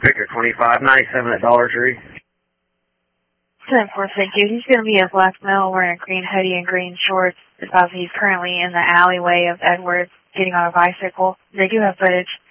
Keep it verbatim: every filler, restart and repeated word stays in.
Victor twenty-five ninety-seven at Dollar Tree. ten four, thank you. He's going to be a black male wearing a green hoodie and green shorts. It's about he's currently in the alleyway of Edwards getting on a bicycle. They do have footage.